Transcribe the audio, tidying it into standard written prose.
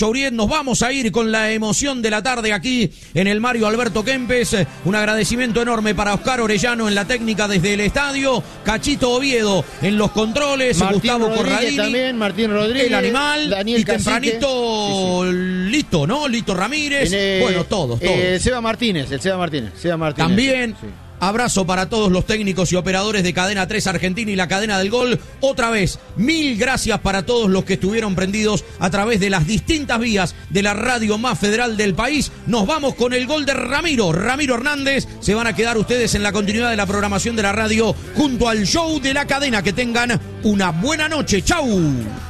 Chouriet. Nos vamos a ir con la emoción de la tarde aquí en el Mario Alberto Kempes. Un agradecimiento enorme para Oscar Orellano en la técnica desde el estadio, Cachito Oviedo en los controles, Martín Gustavo Rodríguez Corradini, también, Martín Rodríguez, el animal, Daniel y tempranito Lito, ¿no? Lito Ramírez, bueno, todos. Seba Martínez. También. Sí. Abrazo para todos los técnicos y operadores de Cadena 3 Argentina y la Cadena del Gol. Otra vez, mil gracias para todos los que estuvieron prendidos a través de las distintas vías de la radio más federal del país. Nos vamos con el gol de Ramiro Hernández. Se van a quedar ustedes en la continuidad de la programación de la radio junto al show de la cadena. Que tengan una buena noche. ¡Chau!